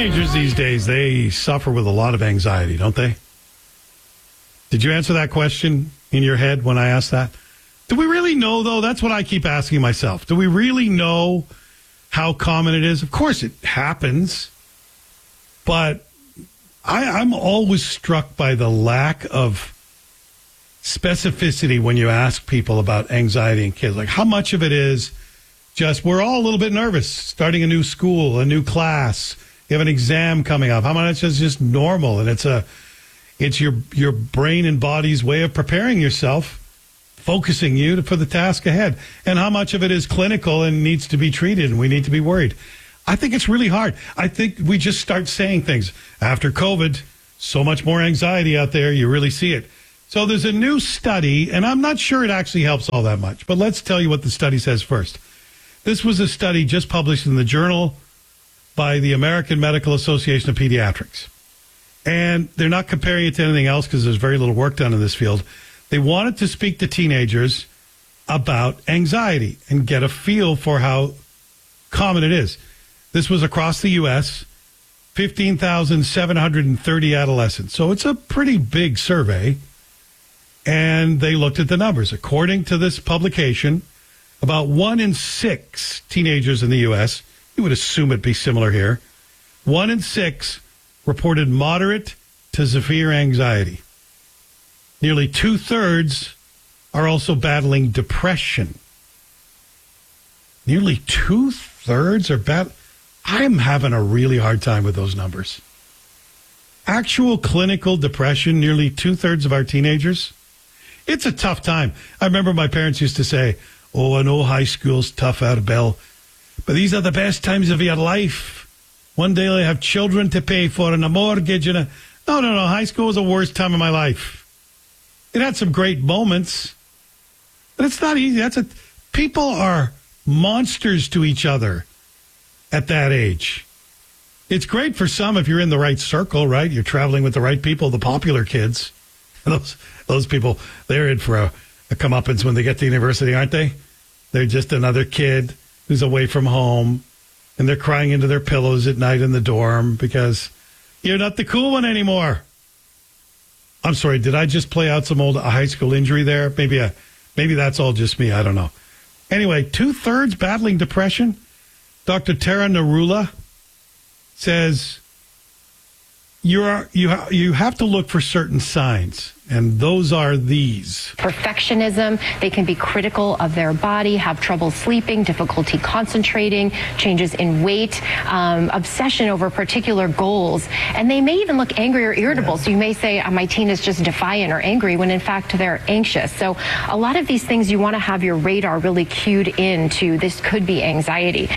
Teenagers these days, they suffer with a lot of anxiety, don't they? Did you answer that question in your head when I asked that? Do we really know, though? That's what I keep asking myself. Do we really know how common it is? Of course it happens, but I'm always struck by the lack of specificity when you ask people about anxiety in kids. Like, how much of it is just, we're all a little bit nervous, starting a new school, a new class, you have an exam coming up. How much is just normal? And it's your brain and body's way of preparing yourself, focusing you for the task ahead. And how much of it is clinical and needs to be treated and we need to be worried? I think it's really hard. I think we just start saying things. After COVID, so much more anxiety out there. You really see it. So there's a new study, and I'm not sure it actually helps all that much. But let's tell you what the study says first. This was a study just published in the journal by the American Medical Association of Pediatrics. And they're not comparing it to anything else because there's very little work done in this field. They wanted to speak to teenagers about anxiety and get a feel for how common it is. This was across the U.S., 15,730 adolescents. So it's a pretty big survey. And they looked at the numbers. According to this publication, about 1 in 6 teenagers in the U.S., you would assume it'd be similar here, 1 in 6 reported moderate to severe anxiety. Nearly 2/3 are also battling depression. Nearly 2/3 are battling. I'm having a really hard time with those numbers. Actual clinical depression, nearly 2/3 of our teenagers. It's a tough time. I remember my parents used to say, oh, I know high school's tough out of Bell, but these are the best times of your life. One day you'll have children to pay for and a mortgage and a... No. High school was the worst time of my life. It had some great moments, but it's not easy. People are monsters to each other at that age. It's great for some if you're in the right circle, right? You're traveling with the right people, the popular kids. Those people, they're in for a comeuppance when they get to university, aren't they? They're just another kid who's away from home, and they're crying into their pillows at night in the dorm because you're not the cool one anymore. I'm sorry, did I just play out some old high school injury there? Maybe that's all just me. I don't know. Anyway, 2/3 battling depression. Dr. Tara Narula says you have to look for certain signs, and those are these. Perfectionism, they can be critical of their body, have trouble sleeping, difficulty concentrating, changes in weight, obsession over particular goals, and they may even look angry or irritable. Yeah. So you may say, my teen is just defiant or angry, when in fact they're anxious. So a lot of these things you want to have your radar really cued into. This could be anxiety.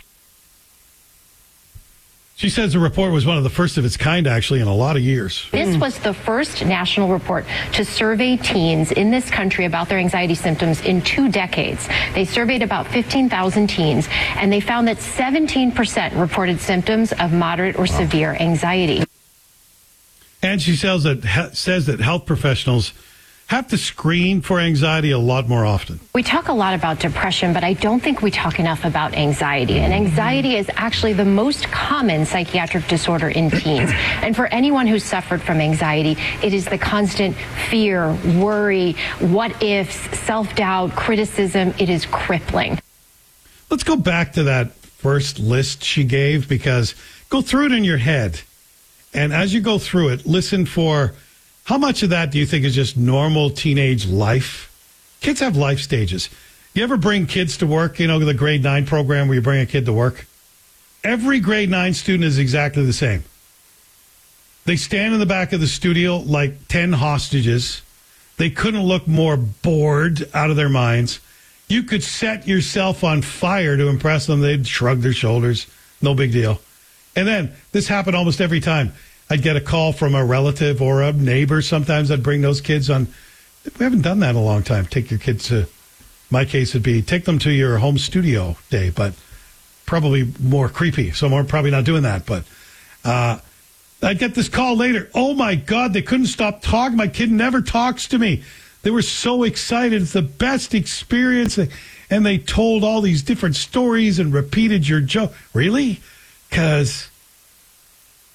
She says the report was one of the first of its kind, actually, in a lot of years. This was the first national report to survey teens in this country about their anxiety symptoms in 2 decades. They surveyed about 15,000 teens, and they found that 17% reported symptoms of moderate or severe anxiety. And she says that health professionals have to screen for anxiety a lot more often. We talk a lot about depression, but I don't think we talk enough about anxiety. And anxiety is actually the most common psychiatric disorder in teens. And for anyone who's suffered from anxiety, it is the constant fear, worry, what ifs, self-doubt, criticism. It is crippling. Let's go back to that first list she gave, because go through it in your head. And as you go through it, listen for... how much of that do you think is just normal teenage life? Kids have life stages. You ever bring kids to work, the grade 9 program where you bring a kid to work? Every grade 9 student is exactly the same. They stand in the back of the studio like 10 hostages. They couldn't look more bored out of their minds. You could set yourself on fire to impress them. They'd shrug their shoulders. No big deal. And then this happened almost every time. I'd get a call from a relative or a neighbor. Sometimes I'd bring those kids on. We haven't done that in a long time. Take your kids to, my case would be, take them to your home studio day, but probably more creepy. So we're probably not doing that. But I'd get this call later. Oh, my God, they couldn't stop talking. My kid never talks to me. They were so excited. It's the best experience. And they told all these different stories and repeated your joke. Really? Because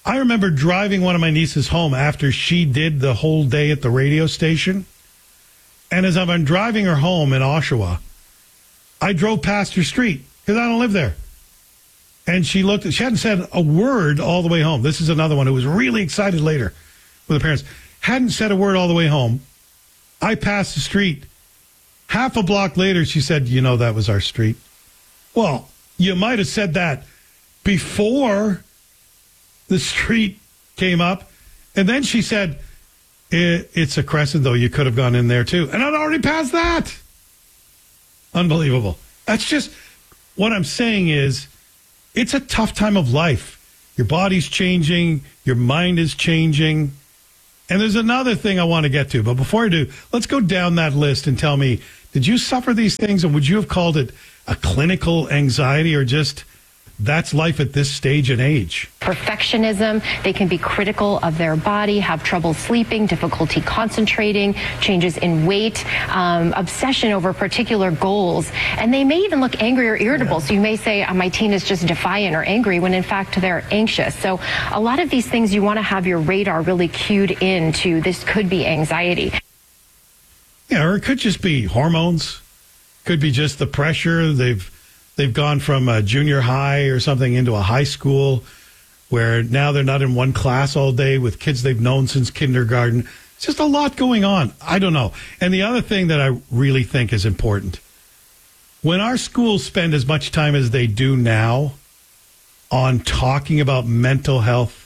I remember driving one of my nieces home after she did the whole day at the radio station. And as I'm driving her home in Oshawa, I drove past her street because I don't live there. And she hadn't said a word all the way home. This is another one who was really excited later with her parents. Hadn't said a word all the way home. I passed the street. Half a block later, she said, that was our street. Well, you might have said that before the street came up. And then she said, it's a crescent, though. You could have gone in there, too. And I'd already passed that. Unbelievable. That's just what I'm saying is it's a tough time of life. Your body's changing. Your mind is changing. And there's another thing I want to get to. But before I do, let's go down that list and tell me, did you suffer these things? And would you have called it a clinical anxiety or just that's life at this stage and age? Perfectionism. They can be critical of their body, have trouble sleeping, difficulty concentrating, changes in weight, obsession over particular goals. And they may even look angry or irritable. So you may say, my teen is just defiant or angry when in fact they're anxious. So a lot of these things you want to have your radar really cued into. This could be anxiety. Yeah, or it could just be hormones. Could be just the pressure. They've gone from a junior high or something into a high school where now they're not in one class all day with kids they've known since kindergarten. It's just a lot going on. I don't know. And the other thing that I really think is important, when our schools spend as much time as they do now on talking about mental health,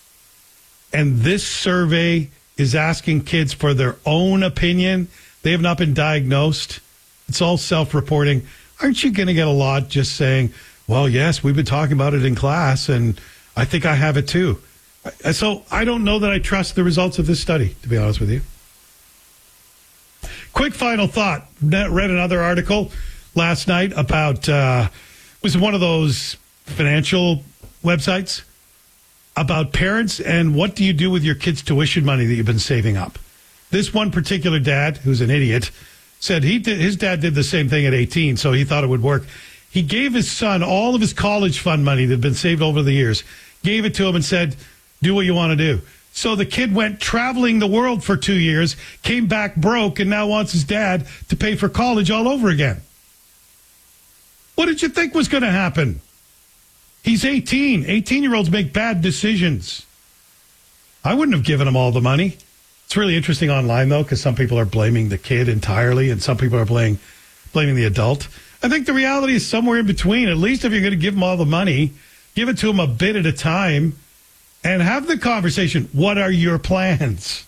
and this survey is asking kids for their own opinion, they have not been diagnosed. It's all self-reporting. Aren't you going to get a lot just saying, well, yes, we've been talking about it in class, and I think I have it too. So I don't know that I trust the results of this study, to be honest with you. Quick final thought. Read another article last night about, was one of those financial websites about parents and what do you do with your kids' tuition money that you've been saving up. This one particular dad, who's an idiot, said his dad did the same thing at 18, so he thought it would work. He gave his son all of his college fund money that had been saved over the years, gave it to him and said, do what you want to do. So the kid went traveling the world for 2 years, came back broke, and now wants his dad to pay for college all over again. What did you think was going to happen? He's 18. 18-year-olds make bad decisions. I wouldn't have given him all the money. It's really interesting online, though, because some people are blaming the kid entirely and some people are blaming the adult. I think the reality is somewhere in between. At least if you're going to give him all the money, give it to him a bit at a time and have the conversation. What are your plans?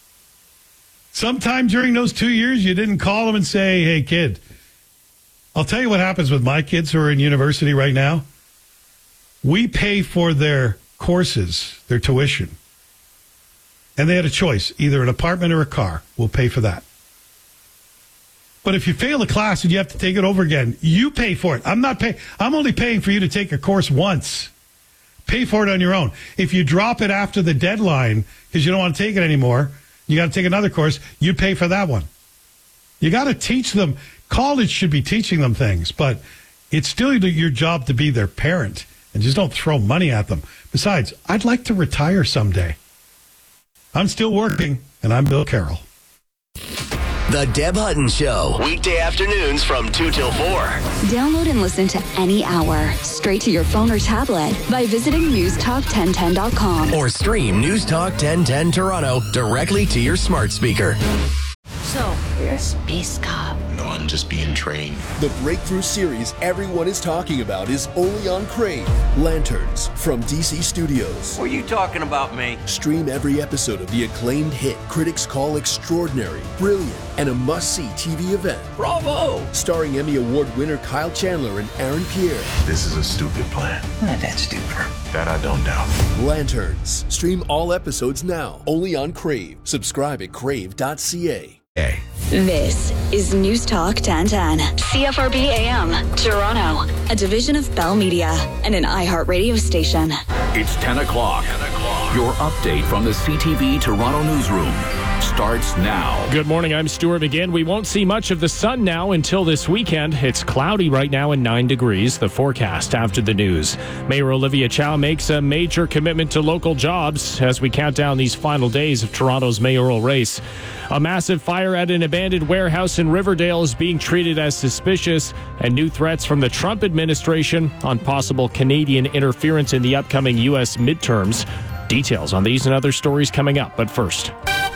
Sometime during those 2 years, you didn't call him and say, hey, kid, I'll tell you what happens with my kids who are in university right now. We pay for their courses, their tuition. And they had a choice, either an apartment or a car. We'll pay for that. But if you fail a class and you have to take it over again, you pay for it. I'm only paying for you to take a course once. Pay for it on your own. If you drop it after the deadline because you don't want to take it anymore, you got to take another course, you pay for that one. You got to teach them. College should be teaching them things, but it's still your job to be their parent and just don't throw money at them. Besides, I'd like to retire someday. I'm still working, and I'm Bill Carroll. The Deb Hutton Show. Weekday afternoons from 2 till 4. Download and listen to any hour straight to your phone or tablet by visiting newstalk1010.com. Or stream News Talk 1010 Toronto directly to your smart speaker. So, you're a space cop. No, I'm just being trained. The breakthrough series everyone is talking about is only on Crave. Lanterns from DC Studios. Were you talking about me? Stream every episode of the acclaimed hit critics call extraordinary, brilliant, and a must-see TV event. Bravo! Starring Emmy Award winner Kyle Chandler and Aaron Pierre. This is a stupid plan. Not that stupid. That I don't doubt. Lanterns. Stream all episodes now. Only on Crave. Subscribe at crave.ca. Hey. This is News Talk 1010. CFRB AM, Toronto. A division of Bell Media and an iHeart radio station. It's 10 o'clock. Your update from the CTV Toronto newsroom starts now. Good morning, I'm Stuart McGinn. We won't see much of the sun now until this weekend. It's cloudy right now and 9 degrees. The forecast after the news. Mayor Olivia Chow makes a major commitment to local jobs as we count down these final days of Toronto's mayoral race. A massive fire at an abandoned warehouse in Riverdale is being treated as suspicious, and new threats from the Trump administration on possible Canadian interference in the upcoming U.S. midterms. Details on these and other stories coming up, but first.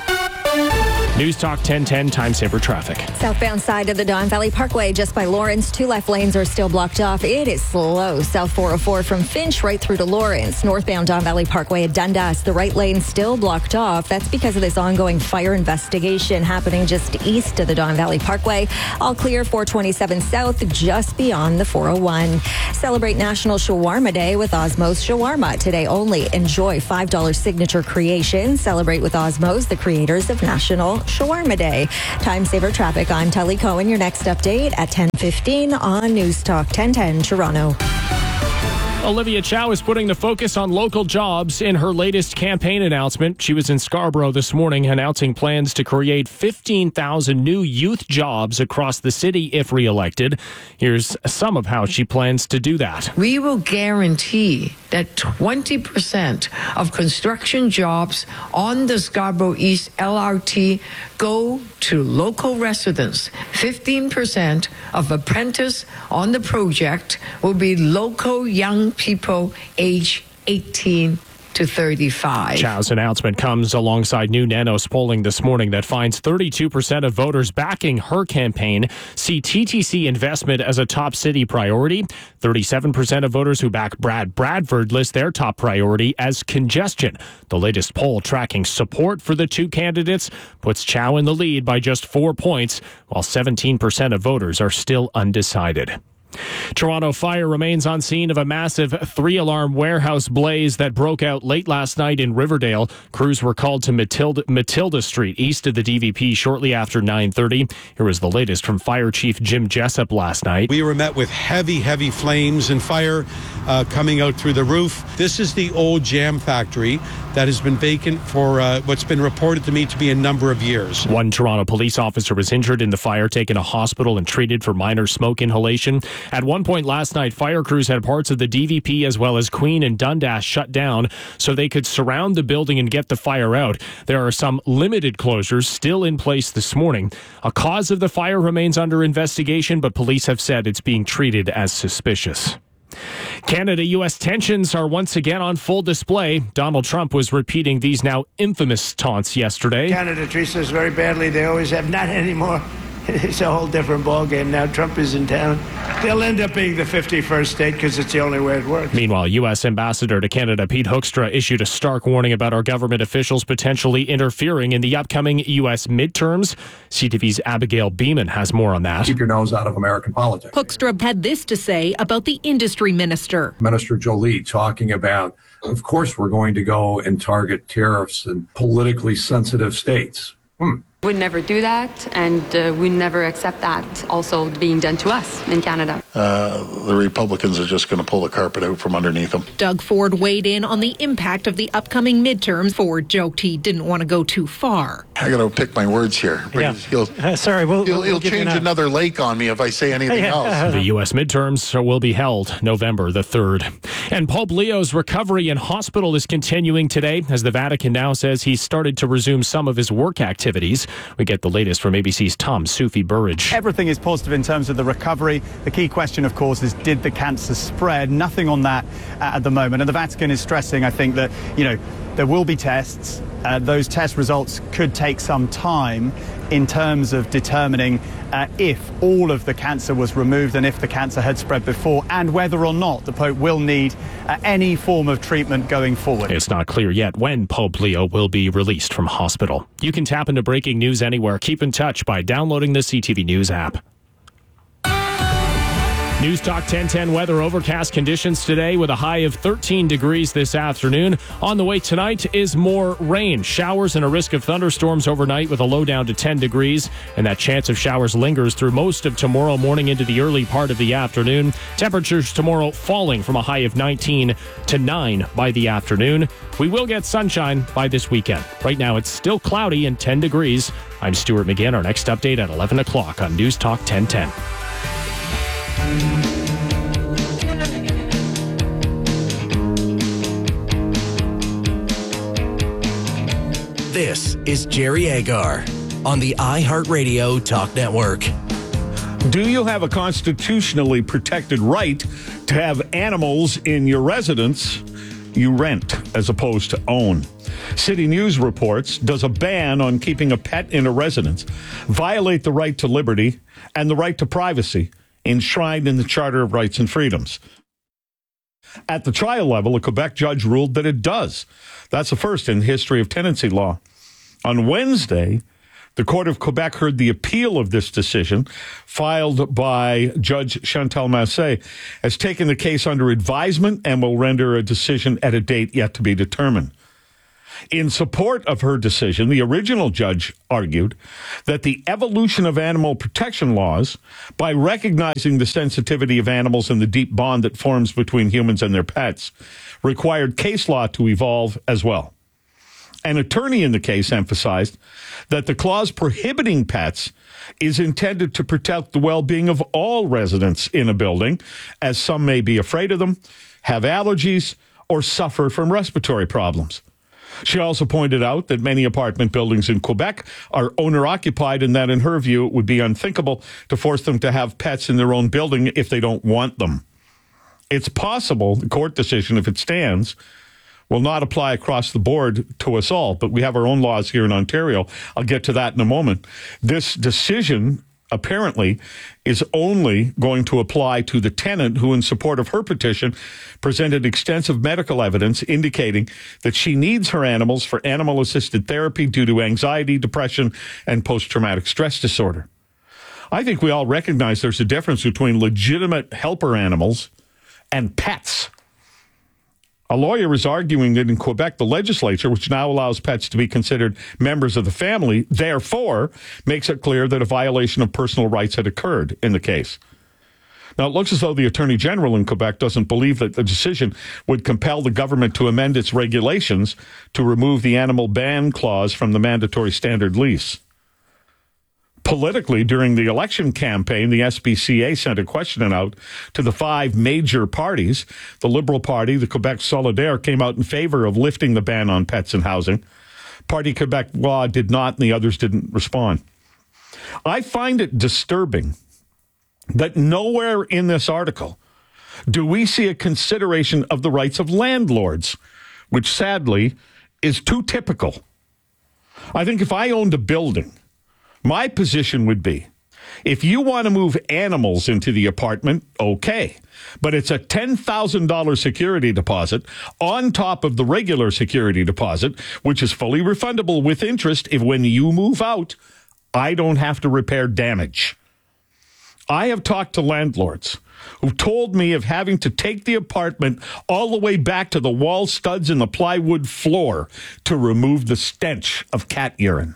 News Talk 1010 Time Saver Traffic. Southbound side of the Don Valley Parkway, just by Lawrence, 2 left lanes are still blocked off. It is slow. South 404 from Finch right through to Lawrence. Northbound Don Valley Parkway at Dundas, the right lane still blocked off. That's because of this ongoing fire investigation happening just east of the Don Valley Parkway. All clear 427 South, just beyond the 401. Celebrate National Shawarma Day with Osmos Shawarma. Today only. Enjoy $5 signature creations. Celebrate with Osmos, the creators of National Shawarma Day. Time Saver Traffic. I'm Tully Cohen. Your next update at 10:15 on News Talk 1010 Toronto. Olivia Chow is putting the focus on local jobs in her latest campaign announcement. She was in Scarborough this morning announcing plans to create 15,000 new youth jobs across the city if re-elected. Here's some of how she plans to do that. We will guarantee that 20% of construction jobs on the Scarborough East LRT go to local residents. 15% of apprentices on the project will be local young people age 18 to 35. Chow's announcement comes alongside new Nanos polling this morning that finds 32% of voters backing her campaign see TTC investment as a top city priority. 37% of voters who back Brad Bradford list their top priority as congestion. The latest poll tracking support for the two candidates puts Chow in the lead by just 4 points, while 17% of voters are still undecided. Toronto Fire remains on scene of a massive 3-alarm warehouse blaze that broke out late last night in Riverdale. Crews were called to Matilda Street, east of the DVP, shortly after 9:30. Here was the latest from Fire Chief Jim Jessup last night. We were met with heavy flames and fire coming out through the roof. This is the old jam factory that has been vacant for what's been reported to me to be a number of years. One Toronto police officer was injured in the fire, taken to hospital and treated for minor smoke inhalation. At one point last night, fire crews had parts of the DVP as well as Queen and Dundas shut down so they could surround the building and get the fire out. There are some limited closures still in place this morning. A cause of the fire remains under investigation, but police have said it's being treated as suspicious. Canada-U.S. tensions are once again on full display. Donald Trump was repeating these now infamous taunts yesterday. Canada treats us very badly. They always have. Not anymore. It's a whole different ballgame now. Trump is in town. They'll end up being the 51st state because it's the only way it works. Meanwhile, U.S. Ambassador to Canada Pete Hoekstra issued a stark warning about our government officials potentially interfering in the upcoming U.S. midterms. CTV's Abigail Beeman has more on that. Keep your nose out of American politics. Hoekstra had this to say about the industry minister. Minister Jolie talking about, of course, we're going to go and target tariffs in politically sensitive states. We'd never do that, and we never accept that also being done to us in Canada. The Republicans are just going to pull the carpet out from underneath them. Doug Ford weighed in on the impact of the upcoming midterms. Ford joked he didn't want to go too far. I got to pick my words here. Yeah. He'll change another lake on me if I say anything else. The U.S. midterms will be held November the 3rd. And Pope Leo's recovery in hospital is continuing today as the Vatican now says he's started to resume some of his work activities. We get the latest from ABC's Tom Soufi-Burridge. Everything is positive in terms of the recovery. The key question, of course, is did the cancer spread? Nothing on that at the moment. And the Vatican is stressing, I think, that, there will be tests. Those test results could take some time in terms of determining if all of the cancer was removed and if the cancer had spread before, and whether or not the Pope will need any form of treatment going forward. It's not clear yet when Pope Leo will be released from hospital. You can tap into breaking news anywhere. Keep in touch by downloading the CTV News app. News Talk 1010 weather, overcast conditions today with a high of 13 degrees this afternoon. On the way tonight is more rain, showers, and a risk of thunderstorms overnight with a low down to 10 degrees. And that chance of showers lingers through most of tomorrow morning into the early part of the afternoon. Temperatures tomorrow falling from a high of 19 to 9 by the afternoon. We will get sunshine by this weekend. Right now it's still cloudy and 10 degrees. I'm Stuart McGinn. Our next update at 11 o'clock on News Talk 1010. This is Jerry Agar on the iHeartRadio Talk Network. Do you have a constitutionally protected right to have animals in your residence you rent as opposed to own? City News reports, does a ban on keeping a pet in a residence violate the right to liberty and the right to privacy enshrined in the Charter of Rights and Freedoms? At the trial level, a Quebec judge ruled that it does. That's the first in the history of tenancy law. On Wednesday, the Court of Quebec heard the appeal of this decision filed by Judge Chantal Massé, has taken the case under advisement and will render a decision at a date yet to be determined. In support of her decision, the original judge argued that the evolution of animal protection laws, by recognizing the sensitivity of animals and the deep bond that forms between humans and their pets, required case law to evolve as well. An attorney in the case emphasized that the clause prohibiting pets is intended to protect the well-being of all residents in a building, as some may be afraid of them, have allergies, or suffer from respiratory problems. She also pointed out that many apartment buildings in Quebec are owner-occupied and that, in her view, it would be unthinkable to force them to have pets in their own building if they don't want them. It's possible the court decision, if it stands, will not apply across the board to us all, but we have our own laws here in Ontario. I'll get to that in a moment. This decision apparently is only going to apply to the tenant who, in support of her petition, presented extensive medical evidence indicating that she needs her animals for animal-assisted therapy due to anxiety, depression, and post-traumatic stress disorder. I think we all recognize there's a difference between legitimate helper animals and pets. A lawyer is arguing that in Quebec, the legislature, which now allows pets to be considered members of the family, therefore makes it clear that a violation of personal rights had occurred in the case. Now, it looks as though the Attorney General in Quebec doesn't believe that the decision would compel the government to amend its regulations to remove the animal ban clause from the mandatory standard lease. Politically, during the election campaign, the SPCA sent a question out to the five major parties. The Liberal Party, the Quebec Solidaire, came out in favor of lifting the ban on pets in housing. Parti Québécois did not, and the others didn't respond. I find it disturbing that nowhere in this article do we see a consideration of the rights of landlords, which sadly is too typical. I think if I owned a building, my position would be, if you want to move animals into the apartment, okay. But it's a $10,000 security deposit on top of the regular security deposit, which is fully refundable with interest if when you move out, I don't have to repair damage. I have talked to landlords who told me of having to take the apartment all the way back to the wall studs in the plywood floor to remove the stench of cat urine.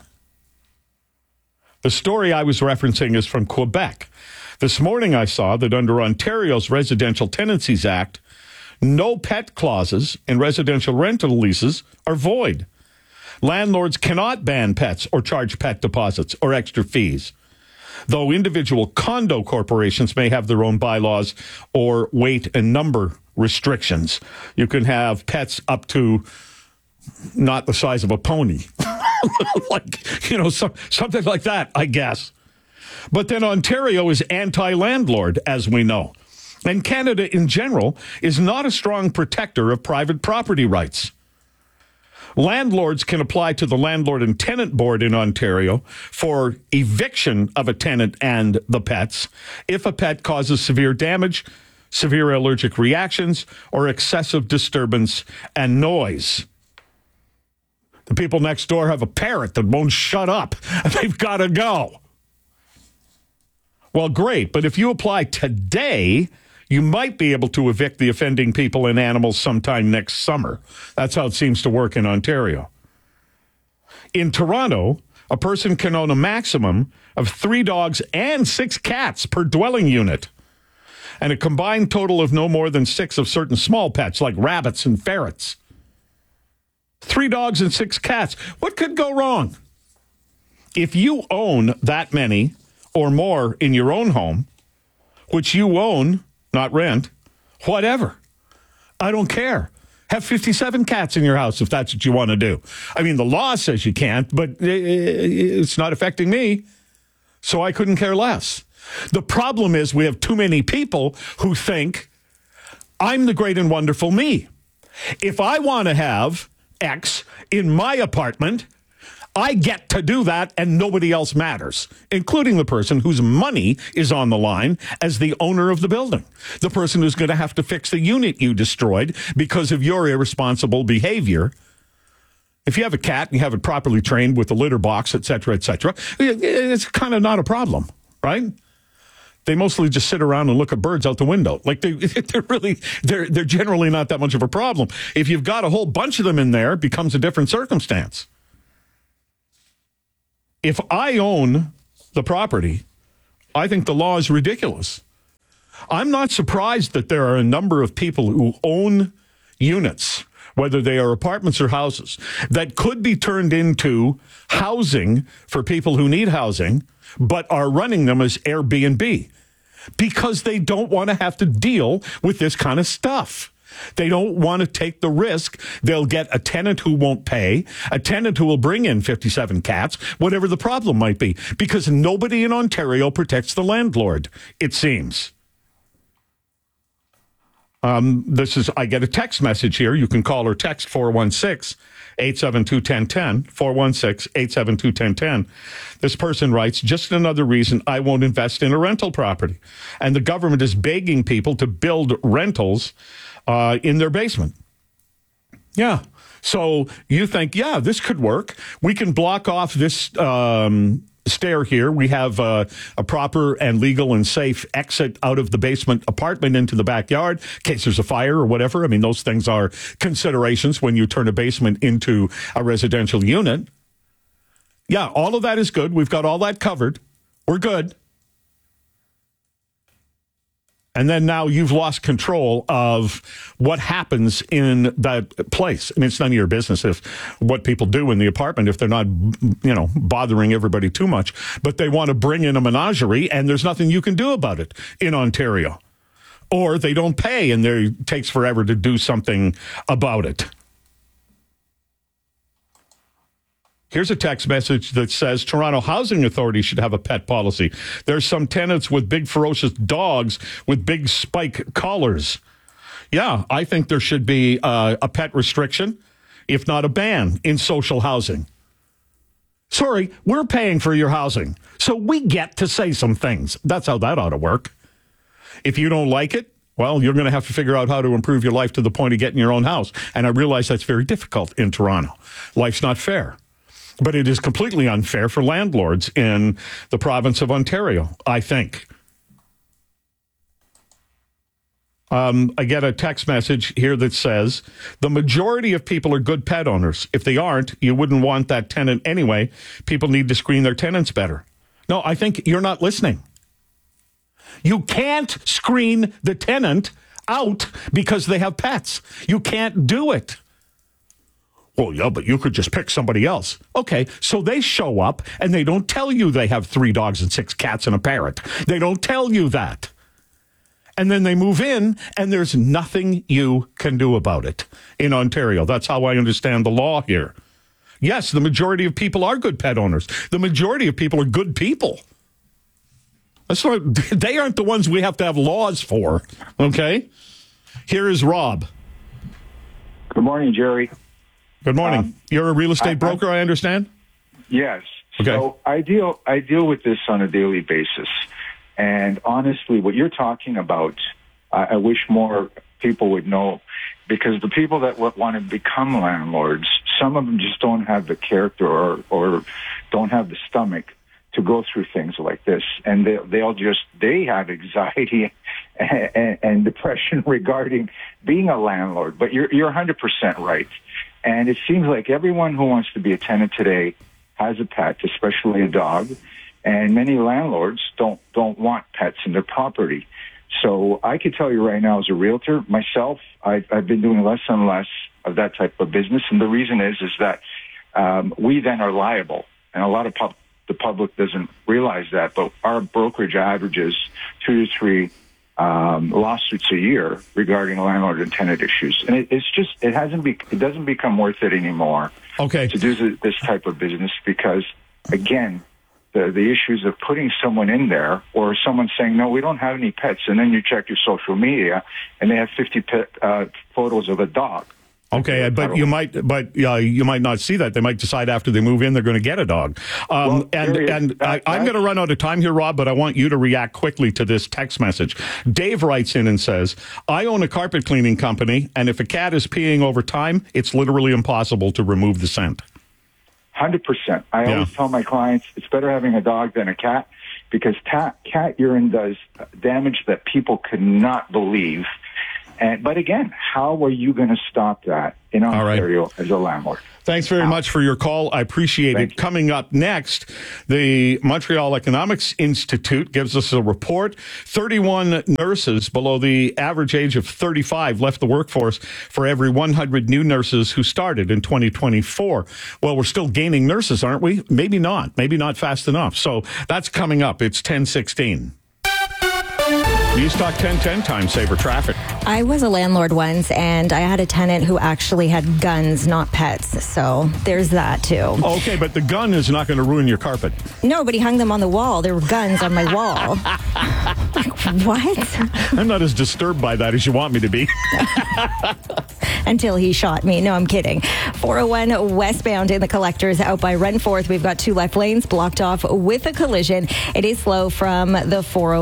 The story I was referencing is from Quebec. This morning I saw that under Ontario's Residential Tenancies Act, no pet clauses in residential rental leases are void. Landlords cannot ban pets or charge pet deposits or extra fees, though individual condo corporations may have their own bylaws or weight and number restrictions. You can have pets up to not the size of a pony. Something like that, I guess. But then Ontario is anti-landlord, as we know. And Canada in general is not a strong protector of private property rights. Landlords can apply to the Landlord and Tenant Board in Ontario for eviction of a tenant and the pets if a pet causes severe damage, severe allergic reactions, or excessive disturbance and noise. The people next door have a parrot that won't shut up. They've got to go. Well, great. But if you apply today, you might be able to evict the offending people and animals sometime next summer. That's how it seems to work in Ontario. In Toronto, a person can own a maximum of 3 dogs and 6 cats per dwelling unit, and a combined total of no more than 6 of certain small pets like rabbits and ferrets. 3 dogs and 6 cats. What could go wrong? If you own that many or more in your own home, which you own, not rent, whatever, I don't care. Have 57 cats in your house if that's what you want to do. I mean, the law says you can't, but it's not affecting me, so I couldn't care less. The problem is we have too many people who think I'm the great and wonderful me. If I want to have X in my apartment, I get to do that and nobody else matters, including the person whose money is on the line as the owner of the building, the person who's going to have to fix the unit you destroyed because of your irresponsible behavior. If you have a cat and you have it properly trained with a litter box, et cetera, it's kind of not a problem, right? They mostly just sit around and look at birds out the window. Like they're generally not that much of a problem. If you've got a whole bunch of them in there, it becomes a different circumstance. If I own the property, I think the law is ridiculous. I'm not surprised that there are a number of people who own units, whether they are apartments or houses, that could be turned into housing for people who need housing, but are running them as Airbnb because they don't want to have to deal with this kind of stuff. They don't want to take the risk. They'll get a tenant who won't pay, a tenant who will bring in 57 cats, whatever the problem might be, because nobody in Ontario protects the landlord, it seems. I get a text message here. You can call or text 416-872-1010, 416-872-1010. This person writes, just another reason I won't invest in a rental property. And the government is begging people to build rentals in their basement. Yeah. So you think, yeah, this could work. We can block off this stair here. We have a proper and legal and safe exit out of the basement apartment into the backyard in case there's a fire or whatever. I mean, those things are considerations when you turn a basement into a residential unit. Yeah, all of that is good. We've got all that covered. We're good. And then now you've lost control of what happens in that place. I mean, it's none of your business if what people do in the apartment, if they're not, bothering everybody too much. But they want to bring in a menagerie, and there's nothing you can do about it in Ontario. Or they don't pay, and it takes forever to do something about it. Here's a text message that says Toronto Housing Authority should have a pet policy. There's some tenants with big ferocious dogs with big spike collars. Yeah, I think there should be a pet restriction, if not a ban, in social housing. Sorry, we're paying for your housing, so we get to say some things. That's how that ought to work. If you don't like it, well, you're going to have to figure out how to improve your life to the point of getting your own house. And I realize that's very difficult in Toronto. Life's not fair. But it is completely unfair for landlords in the province of Ontario, I think. I get a text message here that says, the majority of people are good pet owners. If they aren't, you wouldn't want that tenant anyway. People need to screen their tenants better. No, I think you're not listening. You can't screen the tenant out because they have pets. You can't do it. Well, yeah, but you could just pick somebody else. Okay, so they show up and they don't tell you they have 3 dogs and 6 cats and a parrot. They don't tell you that. And then they move in and there's nothing you can do about it in Ontario. That's how I understand the law here. Yes, the majority of people are good pet owners. The majority of people are good people. They aren't the ones we have to have laws for, okay? Here is Rob. Good morning, Jerry. Good morning. You're a real estate broker, I understand? Yes. Okay. So I deal with this on a daily basis. And honestly, what you're talking about, I wish more people would know, because the people that want to become landlords, some of them just don't have the character or don't have the stomach to go through things like this, and they have anxiety and depression regarding being a landlord. But you're 100% right, and it seems like everyone who wants to be a tenant today has a pet, especially a dog, and many landlords don't want pets in their property. So I can tell you right now, as a realtor myself, I've been doing less and less of that type of business, and the reason is that we then are liable, and a lot of the public doesn't realize that, but our brokerage averages 2 to 3 lawsuits a year regarding landlord and tenant issues, and it doesn't become worth it anymore. Okay. To do this type of business because, again, the issues of putting someone in there or someone saying, no, we don't have any pets, and then you check your social media and they have 50 photos of a dog. Okay, but you might not see that. They might decide after they move in they're going to get a dog. I'm going to run out of time here, Rob, but I want you to react quickly to this text message. Dave writes in and says, I own a carpet cleaning company, and if a cat is peeing over time, it's literally impossible to remove the scent. 100%. I always tell my clients it's better having a dog than a cat because cat urine does damage that people could not believe. But again, how are you going to stop that in Ontario as a landlord? Thanks very much for your call. I appreciate it. Coming up next, the Montreal Economics Institute gives us a report. 31 nurses below the average age of 35 left the workforce for every 100 new nurses who started in 2024. Well, we're still gaining nurses, aren't we? Maybe not. Maybe not fast enough. So that's coming up. It's 10:16. News Talk 1010 time saver traffic. I was a landlord once, and I had a tenant who actually had guns, not pets. So there's that, too. Okay, but the gun is not going to ruin your carpet. No, but he hung them on the wall. There were guns on my wall. What? I'm not as disturbed by that as you want me to be. Until he shot me. No, I'm kidding. 401 westbound in the Collectors out by Renforth. We've got 2 left lanes blocked off with a collision. It is slow from the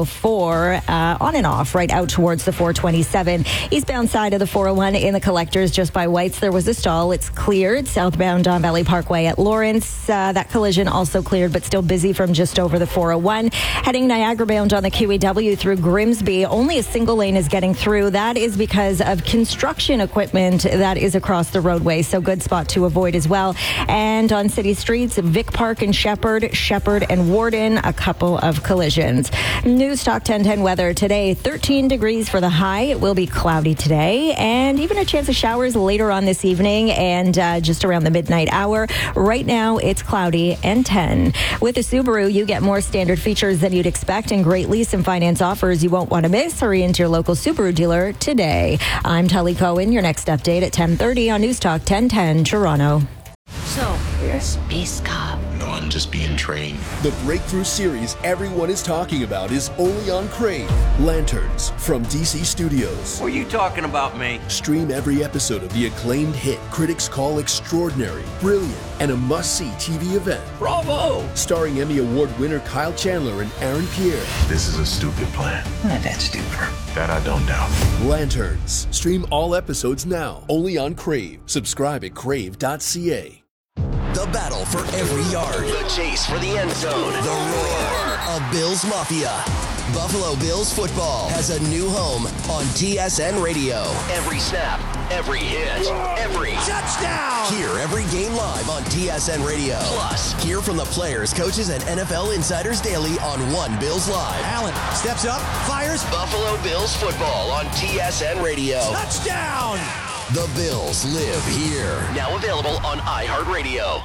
404 on and off right out towards the 427. Eastbound side of the 401 in the Collectors just by White's. There was a stall. It's cleared. Southbound Don Valley Parkway at Lawrence. That collision also cleared, but still busy from just over the 401. Heading Niagara bound on the QEW through Grimsby. Only a single lane is getting through. That is because of construction equipment that is across the roadway, so good spot to avoid as well. And on city streets, Vic Park and Shepherd and Warden, a couple of collisions. News Talk 1010 weather today, 13 degrees for the high. It will be cloudy today, and even a chance of showers later on this evening and just around the midnight hour. Right now, it's cloudy and 10. With a Subaru, you get more standard features than you'd expect and great lease and finance offers you won't want to miss. Hurry into your local Subaru dealer today. I'm Tully Cohen. Your next update at 10:30 on News Talk 1010 Toronto. So, you're a space cop. No, I'm just being trained. The breakthrough series everyone is talking about is only on Crave. Lanterns from DC Studios. Were you talking about me? Stream every episode of the acclaimed hit critics call extraordinary, brilliant, and a must-see TV event. Bravo! Starring Emmy Award winner Kyle Chandler and Aaron Pierre. This is a stupid plan. Not that stupid. That I don't doubt. Lanterns. Stream all episodes now, only on Crave. Subscribe at crave.ca. The battle for every yard. The chase for the end zone. The roar of Bills Mafia. Buffalo Bills football has a new home on TSN Radio. Every snap, every hit, every touchdown. Hear every game live on TSN Radio. Plus, hear from the players, coaches, and NFL insiders daily on One Bills Live. Allen steps up, fires. Buffalo Bills football on TSN Radio. Touchdown! The Bills live here. Now available on iHeartRadio.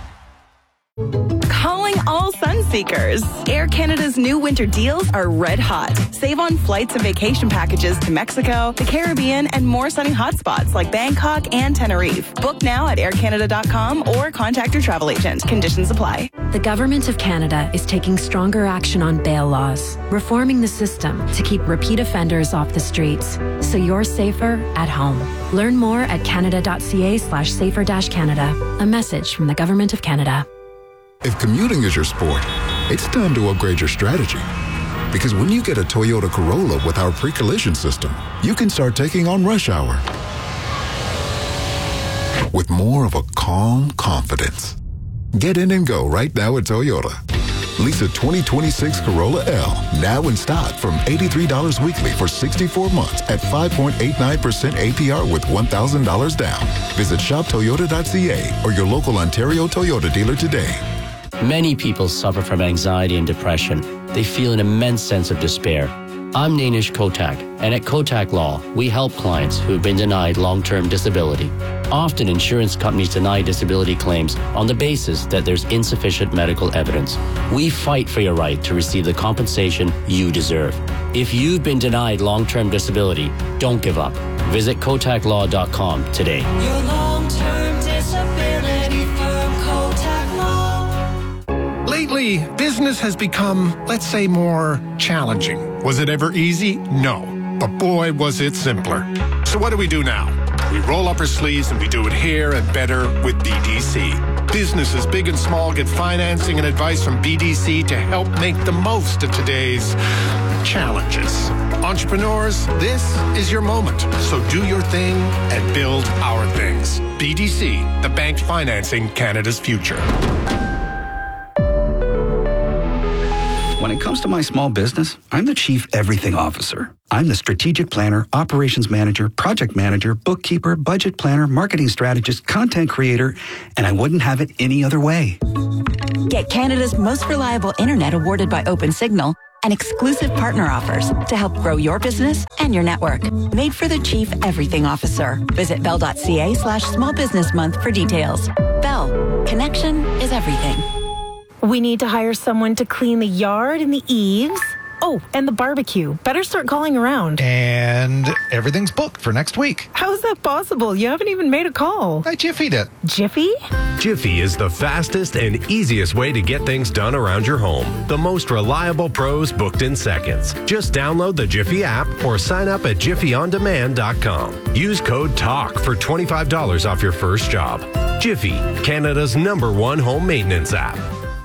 Calling all sun seekers. Air Canada's new winter deals are red hot. Save on flights and vacation packages to Mexico, the Caribbean, and more sunny hotspots like Bangkok and Tenerife. Book now at aircanada.com or contact your travel agent. Conditions apply. The Government of Canada is taking stronger action on bail laws, reforming the system to keep repeat offenders off the streets, so you're safer at home. Learn more at canada.ca/safer-canada. A message from the Government of Canada. If commuting is your sport, it's time to upgrade your strategy. Because when you get a Toyota Corolla with our pre-collision system, you can start taking on rush hour with more of a calm confidence. Get in and go right now at Toyota. Lease a 2026 Corolla L, now in stock from $83 weekly for 64 months at 5.89% APR with $1,000 down. Visit shoptoyota.ca or your local Ontario Toyota dealer today. Many people suffer from anxiety and depression. They feel an immense sense of despair. I'm Nainish Kotak, and at Kotak Law, we help clients who have been denied long-term disability. Often, insurance companies deny disability claims on the basis that there's insufficient medical evidence. We fight for your right to receive the compensation you deserve. If you've been denied long-term disability, don't give up. Visit KotakLaw.com today. Your long-term disability firm, Kotak Law. Lately, business has become, let's say, more challenging. Was it ever easy? No. But boy, was it simpler. So what do we do now? We roll up our sleeves and we do it here and better with BDC. Businesses big and small get financing and advice from BDC to help make the most of today's challenges. Entrepreneurs, this is your moment. So do your thing and build our things. BDC, the bank financing Canada's future. When it comes to my small business, I'm the Chief Everything Officer. I'm the strategic planner, operations manager, project manager, bookkeeper, budget planner, marketing strategist, content creator, and I wouldn't have it any other way. Get Canada's most reliable internet awarded by OpenSignal and exclusive partner offers to help grow your business and your network. Made for the Chief Everything Officer. Visit bell.ca/small business month for details. Bell. Connection is everything. We need to hire someone to clean the yard and the eaves. Oh, and the barbecue. Better start calling around. And everything's booked for next week. How is that possible? You haven't even made a call. I Jiffy'd it. Jiffy? Jiffy is the fastest and easiest way to get things done around your home. The most reliable pros booked in seconds. Just download the Jiffy app or sign up at jiffyondemand.com. Use code TALK for $25 off your first job. Jiffy, Canada's #1 home maintenance app.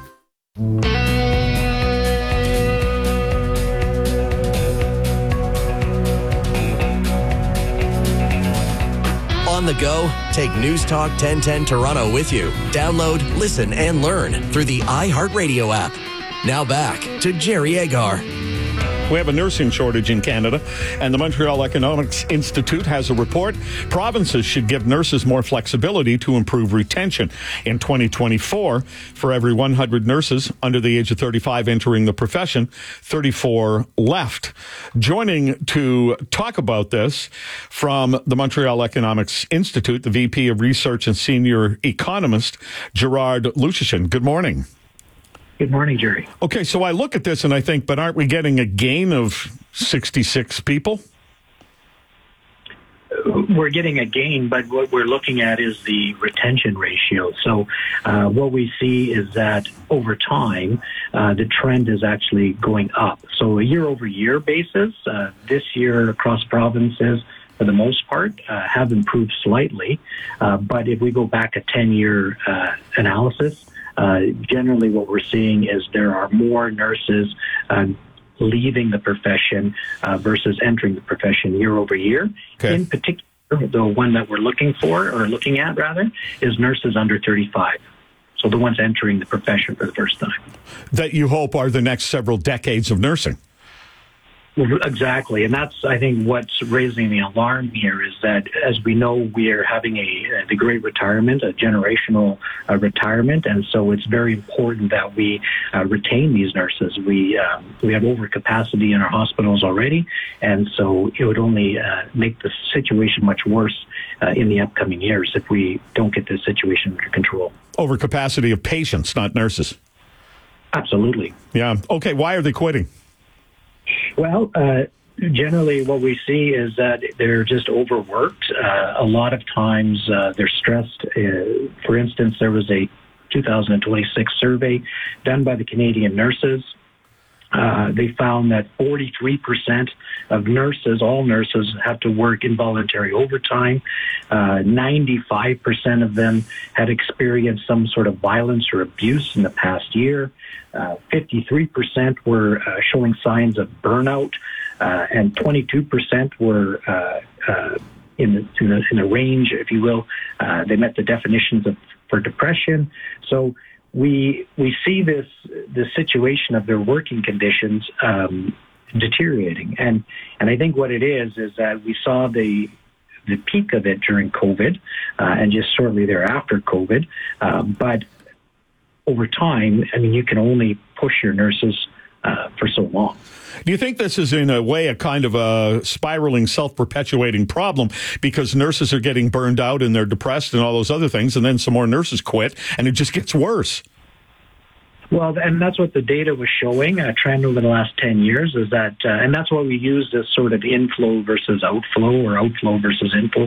On the go, take News Talk 1010 Toronto with you. Download, listen, and learn through the iHeartRadio app. Now back to Jerry Agar. We have a nursing shortage in Canada, and the Montreal Economics Institute has a report. Provinces should give nurses more flexibility to improve retention. In 2024, for every 100 nurses under the age of 35 entering the profession, 34 left. Joining to talk about this from the Montreal Economics Institute, the VP of Research and Senior Economist, Gerard Lushishin. Good morning. Good morning, Jerry. Okay, so I look at this and I think, but aren't we getting a gain of 66 people? We're getting a gain, but what we're looking at is the retention ratio. So what we see is that over time, the trend is actually going up. So a year-over-year basis, this year across provinces, for the most part, have improved slightly. But if we go back a 10-year analysis, generally what we're seeing is there are more nurses leaving the profession versus entering the profession year over year. Okay. In particular, the one that we're looking at is nurses under 35. So the ones entering the profession for the first time. That you hope are the next several decades of nursing. Well, exactly. And that's, I think, what's raising the alarm here is that, as we know, we are having the great retirement, a generational retirement. And so it's very important that we retain these nurses. We have overcapacity in our hospitals already. And so it would only make the situation much worse in the upcoming years if we don't get this situation under control. Overcapacity of patients, not nurses. Absolutely. Yeah. Okay. Why are they quitting? Well, generally what we see is that they're just overworked. A lot of times they're stressed. For instance, there was a 2026 survey done by the Canadian nurses. They found that 43% of nurses, all nurses, have to work involuntary overtime. 95% of them had experienced some sort of violence or abuse in the past year. 53% were showing signs of burnout, and 22% were in the range, if you will. They met the definitions for depression. So we see this situation of their working conditions deteriorating, and I think what it is that we saw the peak of it during COVID and just shortly thereafter COVID, but over time, I mean, you can only push your nurses for so long. Do you think this is in a way a kind of a spiraling, self-perpetuating problem because nurses are getting burned out and they're depressed and all those other things, and then some more nurses quit and it just gets worse? Well, and that's what the data was showing, a trend over the last 10 years, is that, and that's why we use this sort of inflow versus outflow, or outflow versus inflow,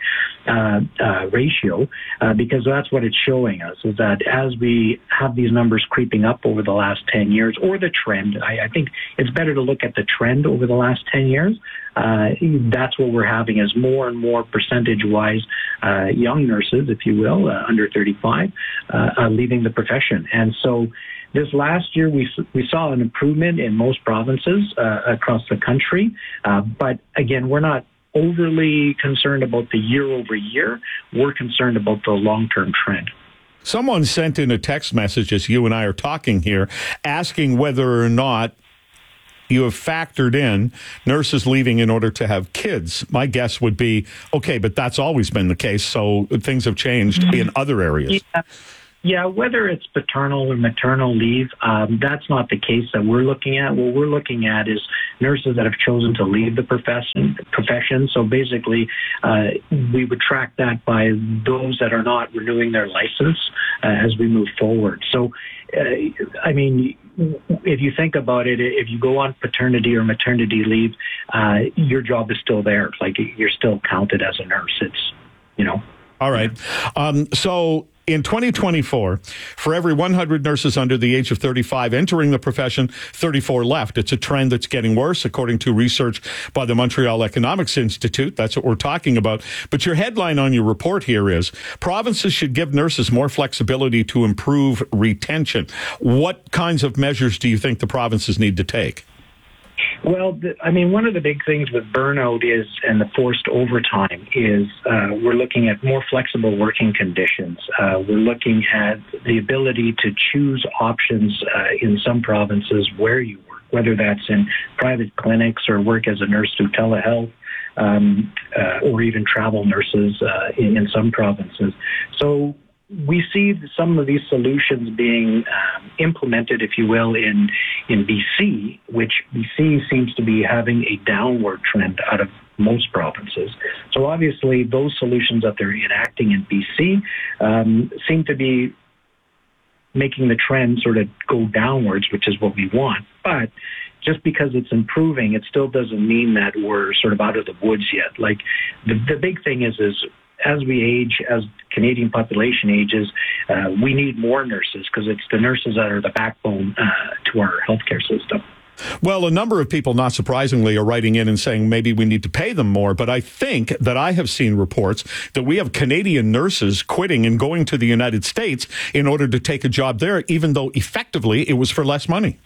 ratio, because that's what it's showing us, is that as we have these numbers creeping up over the last 10 years, or the trend, I think it's better to look at the trend over the last 10 years. That's what we're having is more and more percentage-wise young nurses, if you will, under 35, leaving the profession. And so this last year, we saw an improvement in most provinces across the country. But again, we're not overly concerned about the year over year. We're concerned about the long-term trend. Someone sent in a text message as you and I are talking here, asking whether or not you have factored in nurses leaving in order to have kids. My guess would be, okay, but that's always been the case, so things have changed in other areas. Yeah, whether it's paternal or maternal leave, that's not the case that we're looking at. What we're looking at is nurses that have chosen to leave the profession. So basically, we would track that by those that are not renewing their license as we move forward. So, I mean, if you think about it, if you go on paternity or maternity leave, your job is still there. Like, you're still counted as a nurse. It's, you know. All right. So in 2024, for every 100 nurses under the age of 35 entering the profession, 34 left. It's a trend that's getting worse, according to research by the Montreal Economics Institute. That's what we're talking about. But your headline on your report here is, provinces should give nurses more flexibility to improve retention. What kinds of measures do you think the provinces need to take? Well, I mean, one of the big things with burnout is, and the forced overtime is, we're looking at more flexible working conditions. We're looking at the ability to choose options in some provinces where you work, whether that's in private clinics or work as a nurse through telehealth, or even travel nurses in some provinces. So we see some of these solutions being implemented, if you will, in BC, which BC seems to be having a downward trend out of most provinces. So obviously those solutions that they're enacting in BC seem to be making the trend sort of go downwards, which is what we want. But just because it's improving, it still doesn't mean that we're sort of out of the woods yet. Like, the big thing is as we age, as Canadian population ages, we need more nurses, because it's the nurses that are the backbone to our healthcare system. Well, a number of people, not surprisingly, are writing in and saying maybe we need to pay them more. But I think that I have seen reports that we have Canadian nurses quitting and going to the United States in order to take a job there, even though effectively it was for less money.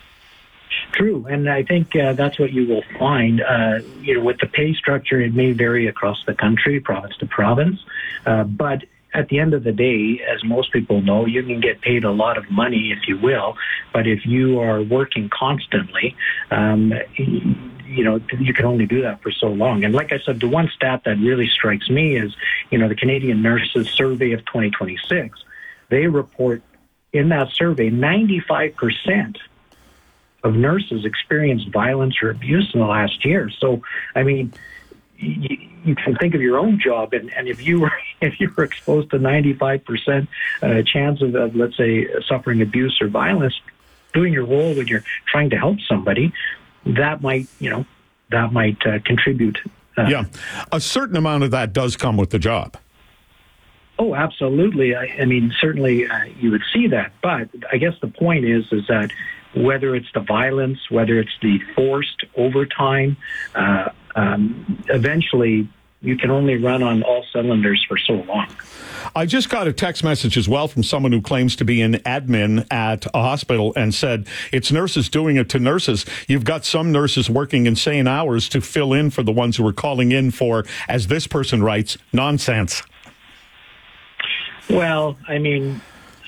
True, and I think that's what you will find. With the pay structure, it may vary across the country, province to province, but at the end of the day, as most people know, you can get paid a lot of money, if you will, but if you are working constantly, you can only do that for so long. And like I said, the one stat that really strikes me is, the Canadian Nurses Survey of 2026. They report in that survey 95% of nurses experienced violence or abuse in the last year. So, I mean, you can think of your own job, and if you were exposed to 95% chance of, let's say, suffering abuse or violence, doing your role when you're trying to help somebody, that might contribute. Yeah, a certain amount of that does come with the job. Oh, absolutely. I mean, certainly you would see that. But I guess the point is that whether it's the violence, whether it's the forced overtime, eventually you can only run on all cylinders for so long. I just got a text message as well from someone who claims to be an admin at a hospital and said, it's nurses doing it to nurses. You've got some nurses working insane hours to fill in for the ones who are calling in for, as this person writes, nonsense. Well, I mean,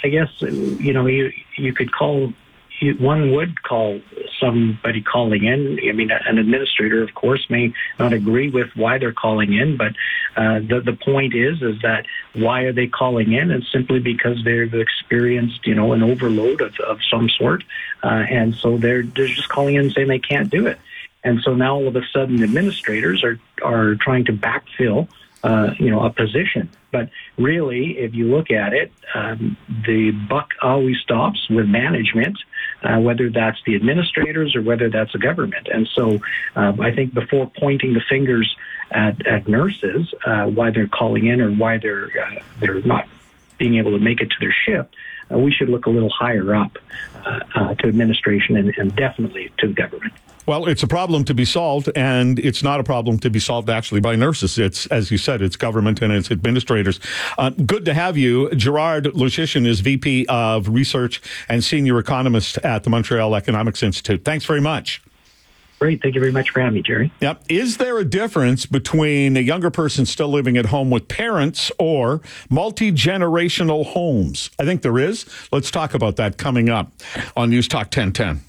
I guess, you could call, one would call somebody calling in. I mean, an administrator, of course, may not agree with why they're calling in, but the point is that why are they calling in? It's simply because they've experienced, an overload of some sort, and so they're just calling in saying they can't do it. And so now all of a sudden administrators are trying to backfill a position. But really, if you look at it, the buck always stops with management, whether that's the administrators or whether that's the government. And so I think before pointing the fingers at nurses, why they're calling in or why they're not being able to make it to their shift, we should look a little higher up to administration and definitely to the government. Well, it's a problem to be solved, and it's not a problem to be solved actually by nurses. It's, as you said, it's government and it's administrators. Good to have you. Gerard Lushishin is VP of Research and Senior Economist at the Montreal Economics Institute. Thanks very much. Great. Thank you very much for having me, Jerry. Yep. Is there a difference between a younger person still living at home with parents or multi-generational homes? I think there is. Let's talk about that coming up on News Talk 1010.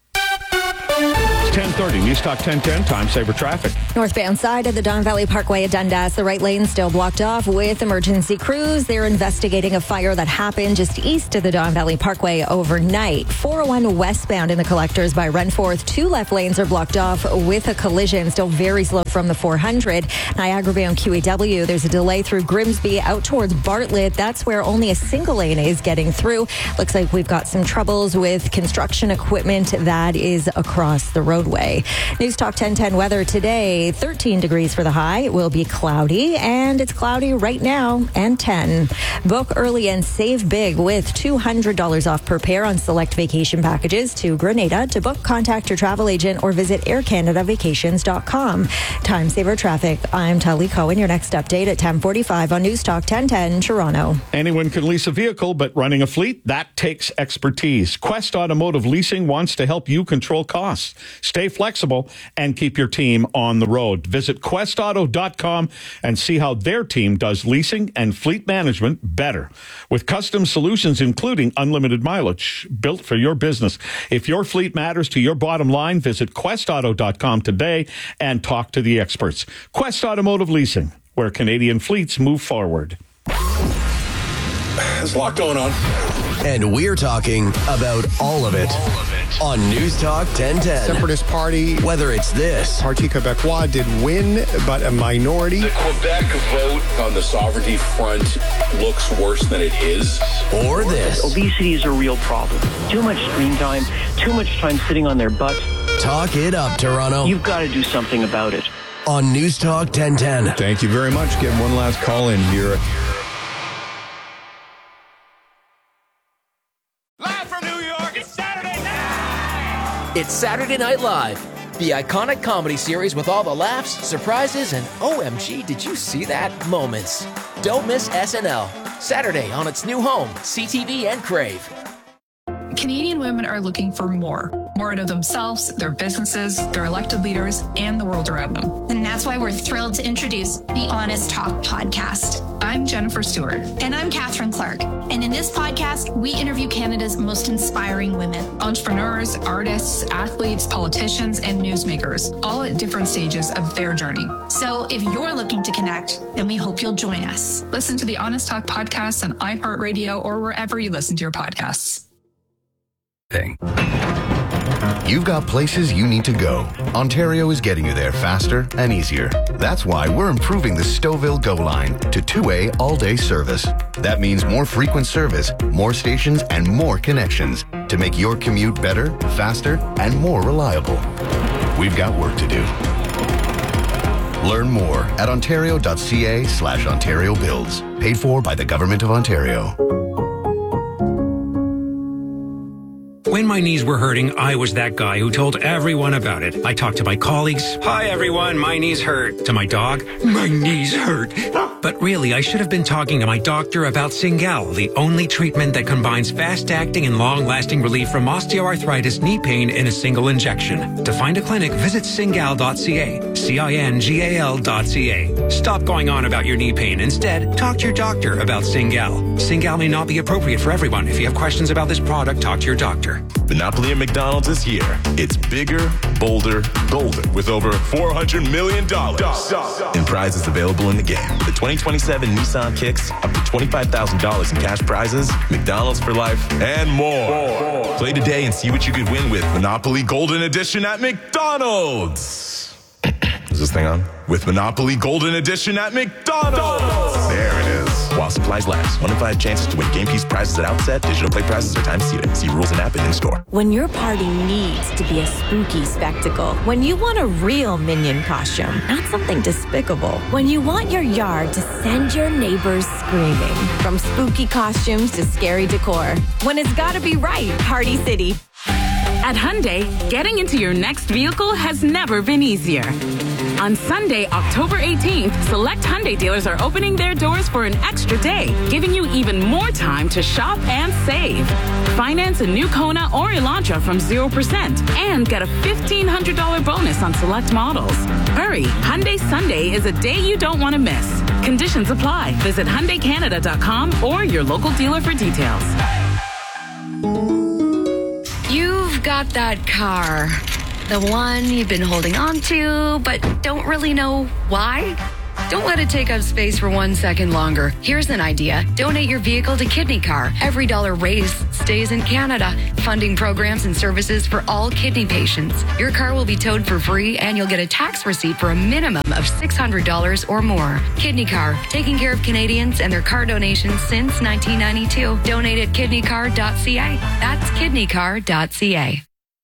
10:30, News Talk 1010, Time Saver Traffic. Northbound side of the Don Valley Parkway at Dundas, the right lane still blocked off with emergency crews. They're investigating a fire that happened just east of the Don Valley Parkway overnight. 401 westbound in the collectors by Renforth. 2 left lanes are blocked off with a collision. Still very slow from the 400. Niagara bound QEW, there's a delay through Grimsby out towards Bartlett. That's where only a single lane is getting through. Looks like we've got some troubles with construction equipment that is across the roadway. News Talk 1010 weather today, 13 degrees for the high. It will be cloudy, and it's cloudy right now, and 10. Book early and save big with $200 off per pair on select vacation packages to Grenada. To book, contact your travel agent or visit aircanadavacations.com. Time Saver Traffic. I'm Tully Cohen. Your next update at 10:45 on News Talk 1010 Toronto. Anyone can lease a vehicle, but running a fleet, that takes expertise. Quest Automotive Leasing wants to help you control costs. Stay flexible and keep your team on the road. Visit questauto.com and see how their team does leasing and fleet management better. With custom solutions including unlimited mileage built for your business. If your fleet matters to your bottom line, visit questauto.com today and talk to the experts. Quest Automotive Leasing, where Canadian fleets move forward. There's a lot going on. And we're talking about all of it. On News Talk 1010. Separatist Party. Whether it's this. Parti Québécois did win, but a minority. The Quebec vote on the sovereignty front looks worse than it is. Or this. Obesity is a real problem. Too much screen time, too much time sitting on their butts. Talk it up, Toronto. You've got to do something about it. On News Talk 1010. Thank you very much. Get one last call in here. It's Saturday Night Live, the iconic comedy series with all the laughs, surprises, and OMG, did you see that moments. Don't miss SNL, Saturday on its new home, CTV and Crave. Canadian women are looking for more out of themselves, their businesses, their elected leaders, and the world around them. And that's why we're thrilled to introduce the Honest Talk podcast. I'm Jennifer Stewart. And I'm Catherine Clark. And in this podcast, we interview Canada's most inspiring women. Entrepreneurs, artists, athletes, politicians, and newsmakers, all at different stages of their journey. So if you're looking to connect, then we hope you'll join us. Listen to the Honest Talk podcast on iHeartRadio or wherever you listen to your podcasts. You've got places you need to go. Ontario is getting you there faster and easier. That's why we're improving the Stouffville GO line to 2A all-day service. That means more frequent service, more stations, and more connections to make your commute better, faster, and more reliable. We've got work to do. Learn more at ontario.ca/Ontario Builds. Paid for by the Government of Ontario. When my knees were hurting, I was that guy who told everyone about it. I talked to my colleagues. Hi, everyone. My knees hurt. To my dog. My knees hurt. But really, I should have been talking to my doctor about Cingal, the only treatment that combines fast-acting and long-lasting relief from osteoarthritis knee pain in a single injection. To find a clinic, visit cingal.ca, cingal.ca. Stop going on about your knee pain. Instead, talk to your doctor about Cingal. Cingal may not be appropriate for everyone. If you have questions about this product, talk to your doctor. Monopoly at McDonald's is here. It's bigger, bolder, golden, with over $400 million in prizes available in the game. The 2027 Nissan Kicks, up to $25,000 in cash prizes, McDonald's for life, and more. Play today and see what you could win with Monopoly Golden Edition at McDonald's. Is this thing on? With Monopoly Golden Edition at McDonald's. There it is. While supplies last. 1 in 5 chances to win game piece prizes at outset. Digital play prizes are time seated. See rules and app and in-store. When your party needs to be a spooky spectacle. When you want a real Minion costume, not something despicable. When you want your yard to send your neighbors screaming. From spooky costumes to scary decor. When it's gotta be right, Party City. At Hyundai, getting into your next vehicle has never been easier. On Sunday, October 18th, select Hyundai dealers are opening their doors for an extra day, giving you even more time to shop and save. Finance a new Kona or Elantra from 0% and get a $1,500 bonus on select models. Hurry, Hyundai Sunday is a day you don't want to miss. Conditions apply. Visit HyundaiCanada.com or your local dealer for details. You've got that car. The one you've been holding on to, but don't really know why? Don't let it take up space for 1 second longer. Here's an idea. Donate your vehicle to Kidney Car. Every dollar raised stays in Canada, funding programs and services for all kidney patients. Your car will be towed for free, and you'll get a tax receipt for a minimum of $600 or more. Kidney Car, taking care of Canadians and their car donations since 1992. Donate at kidneycar.ca. That's kidneycar.ca.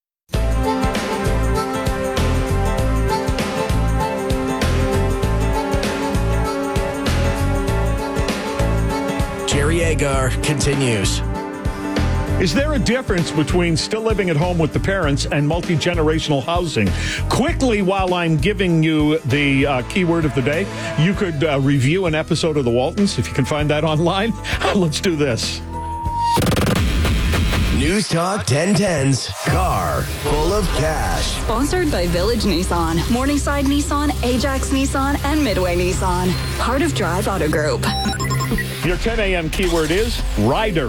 Jerry Agar continues. Is there a difference between still living at home with the parents and multi-generational housing? Quickly, while I'm giving you the keyword of the day, you could review an episode of The Waltons, if you can find that online. Let's do this. News Talk 1010's Car Full of Cash. Sponsored by Village Nissan, Morningside Nissan, Ajax Nissan, and Midway Nissan. Part of Drive Auto Group. Your 10 a.m. keyword is rider.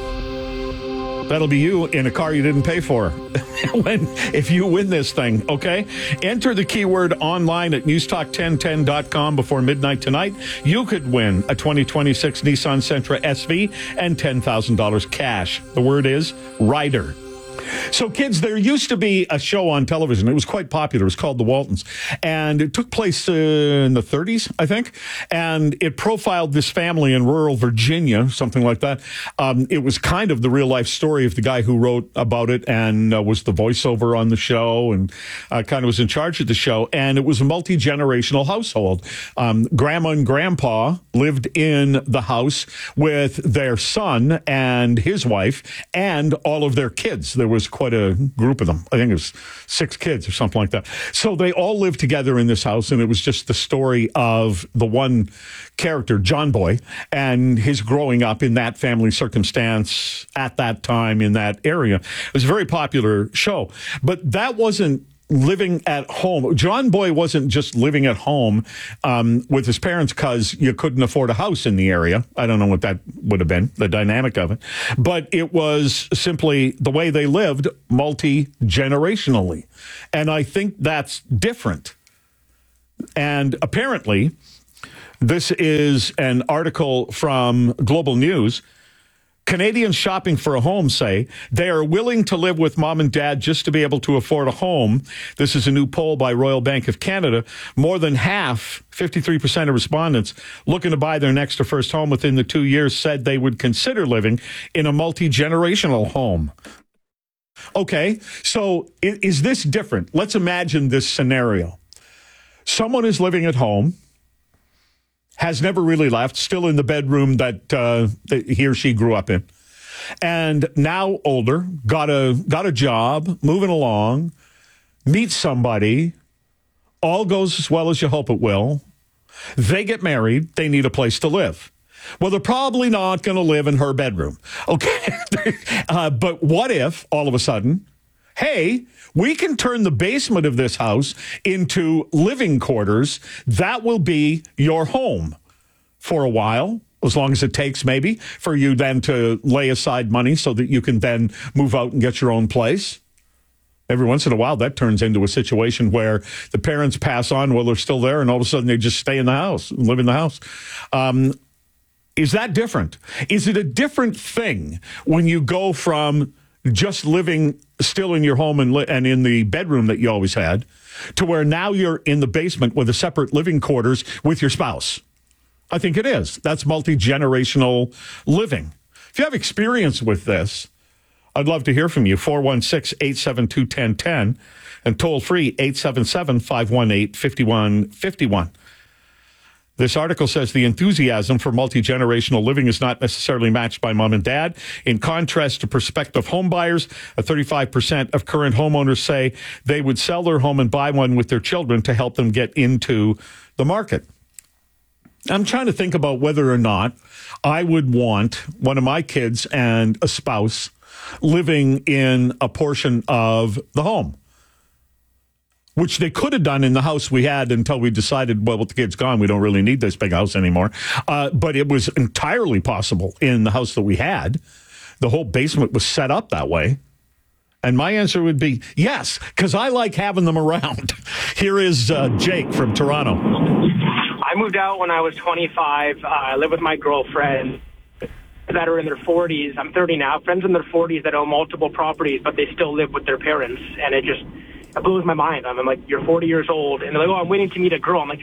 That'll be you in a car you didn't pay for if you win this thing, okay? Enter the keyword online at newstalk1010.com before midnight tonight. You could win a 2026 Nissan Sentra SV and $10,000 cash. The word is rider. So, kids, there used to be a show on television. It was quite popular. It was called The Waltons. And it took place in the 30s, I think. And it profiled this family in rural Virginia, something like that. It was kind of the real-life story of the guy who wrote about it and was the voiceover on the show and kind of was in charge of the show. And it was a multi-generational household. Grandma and Grandpa lived in the house with their son and his wife and all of their kids. There was quite a group of them. I think it was 6 kids or something like that. So they all lived together in this house, and it was just the story of the one character, John Boy, and his growing up in that family circumstance at that time in that area. It was a very popular show. But that wasn't living at home. John Boy wasn't just living at home with his parents because you couldn't afford a house in the area. I don't know what that would have been, the dynamic of it. But it was simply the way they lived multi-generationally. And I think that's different. And apparently, this is an article from Global News. Canadians shopping for a home say they are willing to live with mom and dad just to be able to afford a home. This is a new poll by Royal Bank of Canada. More than half, 53% of respondents looking to buy their next or first home within the 2 years said they would consider living in a multi-generational home. Okay, so is this different? Let's imagine this scenario. Someone is living at home, has never really left, still in the bedroom that he or she grew up in, and now older, got a job, moving along, meets somebody, all goes as well as you hope it will, They get married. They need a place to live. Well, they're probably not going to live in her bedroom. Okay. But what if all of a sudden, hey, we can turn the basement of this house into living quarters. That will be your home for a while, as long as it takes maybe for you then to lay aside money so that you can then move out and get your own place. Every once in a while, that turns into a situation where the parents pass on while they're still there, and all of a sudden they just stay in the house, live in the house. Is that different? Is it a different thing when you go from just living still in your home and in the bedroom that you always had to where now you're in the basement with a separate living quarters with your spouse? I think it is. That's multi-generational living. If you have experience with this, I'd love to hear from you. 416-872-1010 and toll free 877-518-5151. This article says the enthusiasm for multi-generational living is not necessarily matched by mom and dad. In contrast to prospective home buyers, 35% of current homeowners say they would sell their home and buy one with their children to help them get into the market. I'm trying to think about whether or not I would want one of my kids and a spouse living in a portion of the home, which they could have done in the house we had until we decided, well, with the kids gone, we don't really need this big house anymore. But it was entirely possible in the house that we had. The whole basement was set up that way. And my answer would be yes, because I like having them around. Here is Jake from Toronto. I moved out when I was 25. I live with my girlfriend that are in their 40s. I'm 30 now. Friends in their 40s that own multiple properties, but they still live with their parents. And it blows my mind. I'm like, you're 40 years old. And they're like, oh, I'm waiting to meet a girl. I'm like,